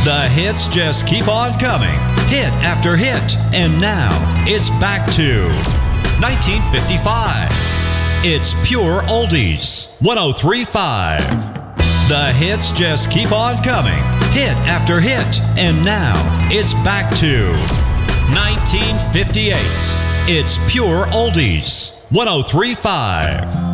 The hits just keep on coming, hit after hit, and now it's back to 1955. It's pure oldies, 103.5. The hits just keep on coming, hit after hit, and now it's back to 1958. It's pure oldies, 103.5.